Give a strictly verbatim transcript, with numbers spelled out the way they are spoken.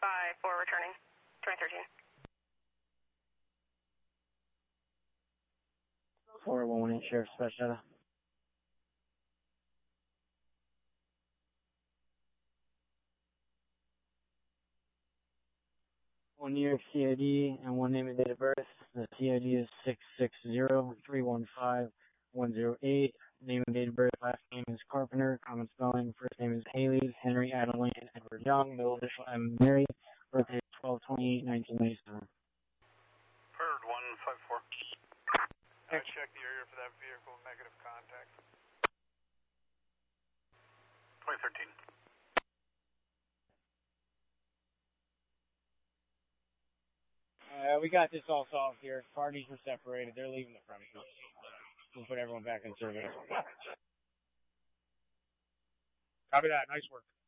five four returning, twenty thirteen. four one one eight Sheriff Special. One year C I D and one name and date of birth. The C I D is six six zero three one five one zero eight. Name and date of birth. Last name is Carpenter. Common spelling. First name is Haley. Henry Adeline Edward Young. Middle initial M. Mary. Birthday is twelve twenty-eight nineteen ninety-seven. Heard one five four. I checked the area for that vehicle. Negative contact. twenty thirteen. Uh, we got this all solved here. Parties were separated. They're leaving the front. We'll put everyone back in service. Copy that. Nice work.